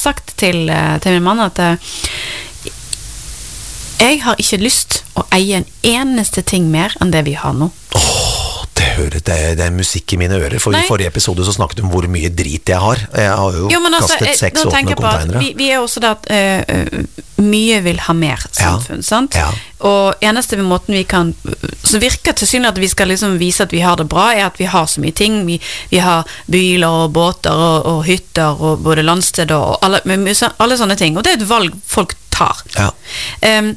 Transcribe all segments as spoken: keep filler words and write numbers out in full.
sagt til, til min mann at jeg har ikke lyst å eie en eneste ting mer enn det vi har nå. Åh, det hører, det er, det er musikk i mine ører, for Nei. I forrige episode så snakket du om hvor mye drit jeg har. Jeg har jo, jo altså, kastet seks åpne containere. Vi, vi er også da at uh, mye vil ha mer samfunn, ja. Sant? Ja. Og eneste måten vi kan, som virker til syne at vi skal liksom vise at vi har det bra, er at vi har så mye ting. Vi, vi har biler og båter og, og hytter og både landsteder og alle, alle sånne ting. Og det er et valg folk tar. Ja. Um,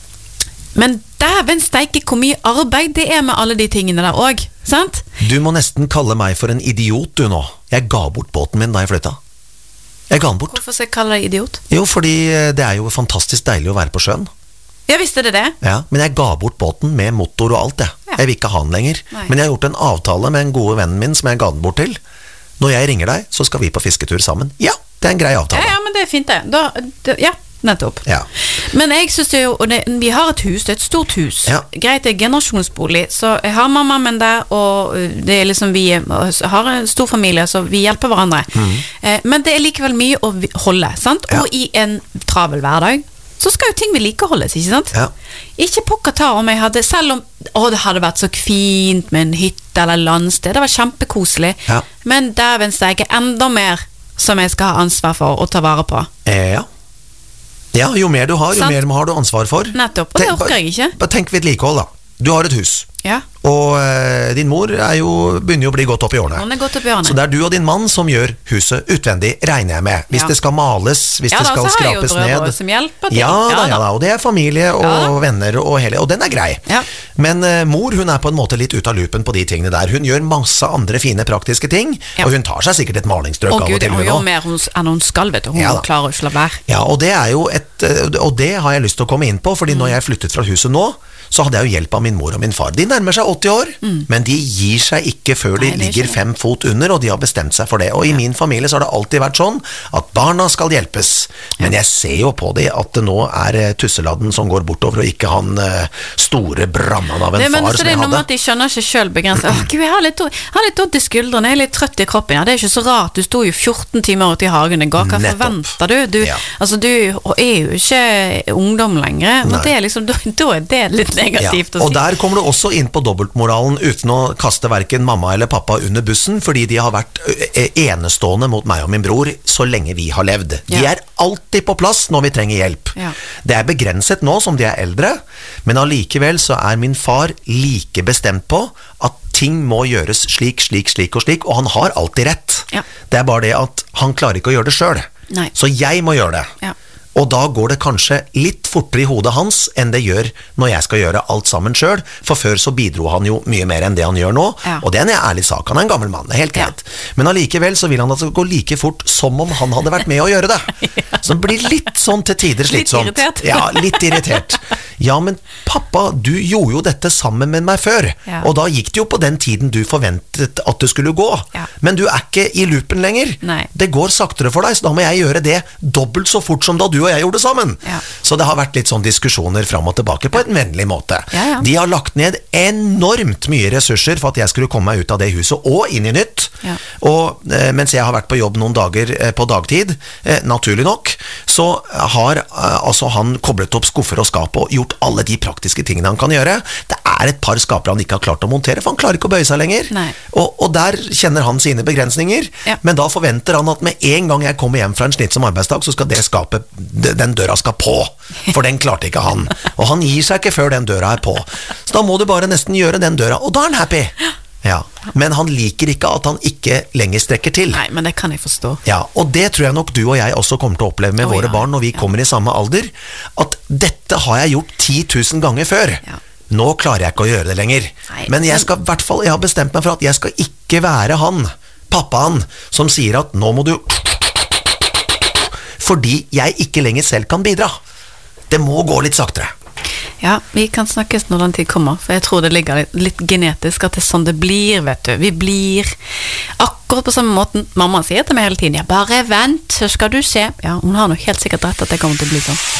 men dæven steike hvor mye arbeid det er med alle de tingene der også, sant? Du må nesten kalle meg for en idiot du nå. Jeg ga bort båten min da jeg flytta. Jeg ga den bort. Hvorfor skal jeg kalle deg idiot? Jo, fordi det er jo fantastisk deilig å være på sjøen. Ja, visste det det? Ja, men jeg ga bort båten med motor og alt det. Ja. Jeg vil ikke ha den lenger. Nei. Men jeg har gjort en avtale med en gode vennen min som jeg ga den bort til. Når jeg ringer deg, så skal vi på fisketur sammen. Ja, det er en grei avtale. Ja, ja, men det er fint det. Da, da, ja, nettopp. Ja. Men jeg synes det jo, og det, vi har et hus, det er et stort hus. Ja. Greit, det er generasjonsbolig, så jeg har mamma min der, og det er liksom vi har en stor familie, så vi hjelper hverandre. Mm. Eh, men det er likevel mye å holde, sant? Ja. Og i en travel hverdag, så skal jo ting vedlikeholdes, ikke sant? Ja. Ikke pokker ta om jeg hadde, selv om å, det hadde vært så fint med en hytte eller landsted, det var kjempekoselig, ja. Men dæven steike enda mer som jeg skal ha ansvar for å ta vare på. Eh, ja. Ja, jo mer du har, jo Sant? Mer har du ansvar for. Nettopp, og det orker jeg ikke. Bare tenk vedlikehold da. Du har et hus. Ja. Og eh, din mor er jo, begynner jo å bli godt opp i årene. Hun er godt opp i årene. Så det er du og din mann som gjør huset utvendig, regner jeg med. Hvis ja. Det skal males, hvis ja, det skal skrapes ned. Ja, da, så har jeg jo brødre som hjelper til. Ja, da, ja, da, og det er familie og ja, venner og hele, og den er grei. Ja. Men eh, mor, hun er på en måte litt ut av loopen på de tingene der. Hun gjør masse andre fine praktiske ting, ja. Og hun tar seg sikkert et malingsstrøk av og til. Hun gjør mer enn hun skal, vet du. Hun ja, klarer ikke å la være. Ja, og det er jo et, og det har jeg lyst til å komme inn på, fordi mm. når jeg flyttet fra huset nå, så hadde jeg jo hjelp av min mor og min far. De nærmer seg åtti år, mm. men de gir seg ikke før de Nei, ligger fem fot under, og de har bestemt seg for det. Og ja. I min familie så har det alltid vært sånn at barna skal hjelpes. Men jeg ser jo på det at det nå er tusseladden som går bortover, og ikke han store bramman av en det, far som jeg hadde. Det er noe med at de skjønner ikke selv begrenset. Åh, Gud, jeg har litt, har litt vondt i skuldrene, jeg er litt trøtt i kroppen. Ja, det er ikke så rart, du sto jo fjorten timer ute i hagen, det går, hva forventer du? Du, ja. altså, du er jo ikke ungdom lenger, men det er liksom, da, da er det litt negativt ja, og der kommer du også inn på dobbeltmoralen uten å kaste hverken mamma eller pappa under bussen, fordi de har vært enestående mot meg og min bror så lenge vi har levd. De ja. Er alltid på plass når vi trenger hjelp. Ja. Det er begrenset nå som de er eldre, men allikevel så er min far like bestemt på at ting må gjøres slik, slik, slik og slik, og han har alltid rett. Ja. Det er bare det at han klarer ikke å gjøre det selv. Nei. Så jeg må gjøre det. Ja. Og da går det kanskje litt fortere i hodet hans enn det gjør når jeg skal gjøre alt sammen selv, for før så bidro han jo mye mer enn det han gjør nå, ja. Og det er en ærlig sak, han er en gammel mann, det er helt greit. Ja. Men allikevel så vil han at det skal gå like fort som om han hadde vært med å gjøre det. Ja. Så det blir litt sånn til tider slitsomt. Litt irritert. Ja, litt irritert. Ja, men pappa, du gjorde jo dette sammen med meg før, ja. Og da gikk det jo på den tiden du forventet at det skulle gå. Ja. Men du er ikke i loopen lenger. Nei. Det går saktere for deg, så da må jeg gjøre det dobbelt så fort som da du og jeg gjorde sammen. Ja. Så det har vært litt sånn diskusjoner fram og tilbake på en vennlig måte. Ja, ja. De har lagt ned enormt mye ressurser for at jeg skulle komme meg ut av det huset og inn i nytt. Ja. Og eh, mens jeg har vært på jobb noen dager eh, på dagtid, eh, naturlig nok, så har eh, altså han koblet opp skuffer og skap og gjort alle de praktiske tingene han kan gjøre. Det er et par skaper han ikke har klart å montere, for han klarer ikke å bøye seg lenger. Og, og der kjenner han sine begrensninger, ja. Men da forventer han at med en gang jeg kommer hjem fra en snittsom arbeidsdag, så skal det skapet, den døra skal på, for den klarte ikke han. Og han gir seg ikke før den døra er på. Så da må du bare nesten gjøre den døra, og da er han happy. Ja, men han liker ikke at han ikke lenger strekker til. Nei, men det kan jeg forstå. Ja, og det tror jeg nok du og jeg også kommer til å oppleve med oh, våre ja. Barn når vi ja. Kommer i samme alder, at dette har jeg gjort ti tusen ganger før. Ja. Nå klarer jeg ikke å gjøre det lenger. Nei, men jeg skal i hvert fall, jeg har bestemt meg for at jeg skal ikke være han, pappaen, som sier at nå må du, fordi jeg ikke lenger selv kan bidra. Det må gå litt saktere. Ja, vi kan snakkes når den tid kommer, for jeg tror det ligger litt, litt genetisk at det er sånn det blir, vet du. Vi blir akkurat på samme måten. Mamma sier til meg hele tiden, ja, bare vent, så skal du se. Ja, hun har nok helt sikkert rett at det kommer til å bli sånn.